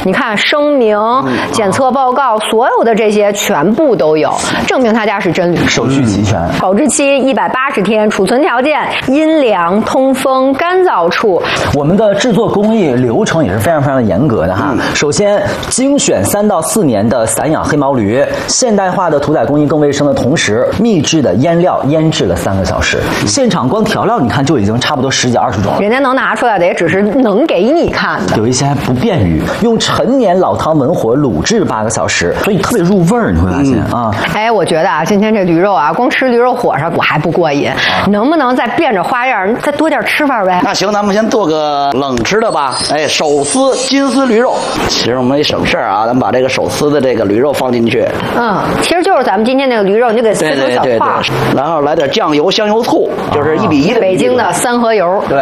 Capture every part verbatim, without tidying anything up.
你看声明、检测报告，所有的这些全部都有，证明他家是真驴， 手续齐全。 保质期一百八十天，储存条件阴凉、通风、干燥处。 我们的制作工艺流程也是非常非常的严格的哈。嗯、首先，精选三到四年的散养黑毛驴，现代化的屠宰工艺更卫生的同时，秘制的腌料腌制了三个小时，嗯、现场光调料你看就已经差不多十几二十种了。 人家能拿出来的也只是能给你看的， 有一些还不便于用陈年老汤文火卤制八个小时，所以特别入味儿。你会发现、嗯、啊， 哎，我觉得啊，今天这驴肉啊，光吃驴肉火烧我还不过瘾，啊、能不能再变着花样，再多点吃法呗？ 那行，咱们先做个冷吃的吧。哎，手撕金丝驴肉，其实我们也省事儿啊，咱们把这个手撕的这个驴肉放进去。 嗯，其实就是咱们今天那个驴肉，你就给撕成小块， 然后来点酱油、香油、醋，就是一比一的。 北京的三合油。 对。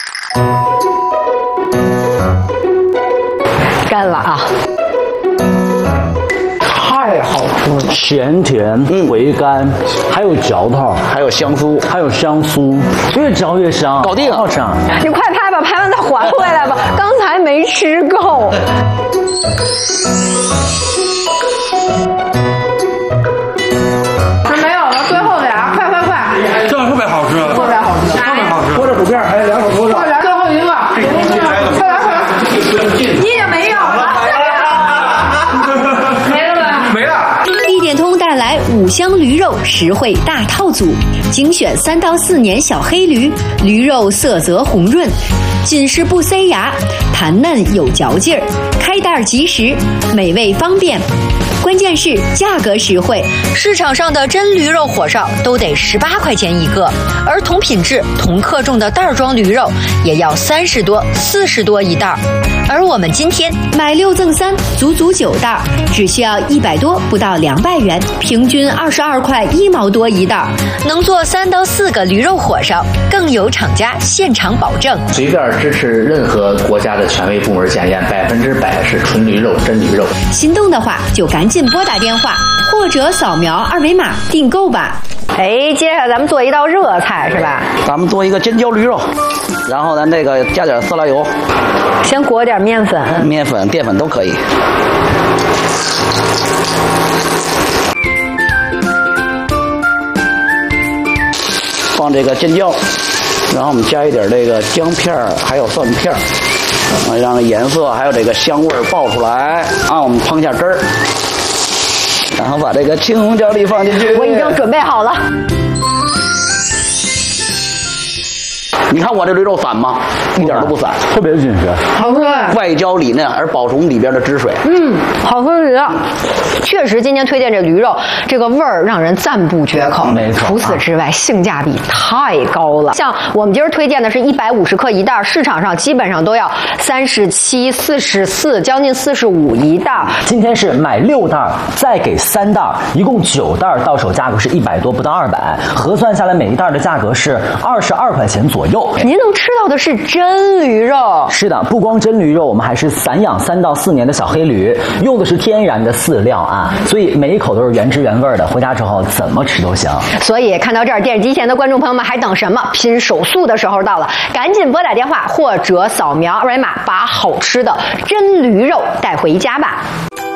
干了啊！太好吃了， 咸甜回甘，嗯、还有嚼头， 还有香酥， 还有香酥，越嚼越香， 搞定！ 好吃啊！ 你快拍吧，拍完再还回来吧，刚才没吃够。没有了，最后俩，快快快！ 这特别好吃， 特别好吃， 特别好吃。 锅这薯片还有两口多少？ 最后一个，快来快来！你也没有了，没了吧？ 没了。 一点通带来五香驴肉实惠大套组，精选三到四年小黑驴，驴肉色泽红润，紧实不塞牙，弹嫩有嚼劲儿，开袋即食，美味方便。关键是价格实惠，市场上的真驴肉火烧都得十八块钱一个，而同品质、同克重的袋装驴肉也要三十多、四十多一袋。而我们今天买六赠三，足足九袋，只需要一百多，不到两百元，平均二十二块一毛多一袋，能做三到四个驴肉火烧，更有厂家现场保证。 随便支持任何国家的权威部门检验，百分之百是纯驴肉、真驴肉。 心动的话就赶紧拨打电话或者扫描二维码订购吧。 哎，接下来咱们做一道热菜是吧？ 咱们做一个尖椒驴肉，然后咱这个加点色拉油， 先裹点面粉， 面粉、淀粉都可以。放这个尖椒，然后我们加一点这个姜片还有蒜片啊，让这颜色还有这个香味爆出来啊。我们烹一下汁儿。然后把这个青红椒粒放进去， 我已经准备好了。 你看我这驴肉散吗？一点都不散， 特别紧实， 好吃。 外焦里嫩，而保存里边的汁水。 嗯，好吃极了。确实，今天推荐这驴肉，这个味儿让人赞不绝口。 没错。 除此之外，性价比太高了。像我们今儿推荐的是一百五十克一袋，市场上基本上都要三十七、四十四，将近四十五一袋。 今天是买六袋再给三袋，一共九袋，到手价格是一百多，不到二百，核算下来每一袋的价格是二十二块钱左右。 您能吃到的是真驴肉。 是的，不光真驴肉，我们还是散养三到四年的小黑驴，用的是天然的饲料啊，所以每一口都是原汁原味的，回家之后怎么吃都香。 所以看到这儿，电视机前的观众朋友们还等什么？拼手速的时候到了，赶紧拨打电话或者扫描二维码，把好吃的真驴肉带回家吧。